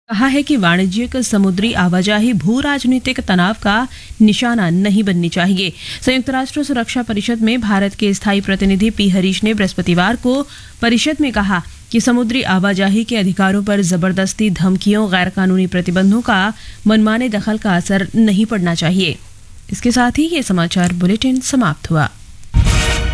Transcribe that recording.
कहा है कि वाणिज्यिक समुद्री आवाजाही भू राजनीतिक तनाव का निशाना नहीं बननी चाहिए। संयुक्त राष्ट्र सुरक्षा परिषद में भारत के स्थायी प्रतिनिधि पी हरीश ने बृहस्पतिवार को परिषद में कहा कि समुद्री आवाजाही के अधिकारों पर जबरदस्ती धमकियों, गैरकानूनी प्रतिबंधों का मनमाने दखल का असर नहीं पड़ना चाहिए। इसके साथ ही ये समाचार बुलेटिन समाप्त हुआ।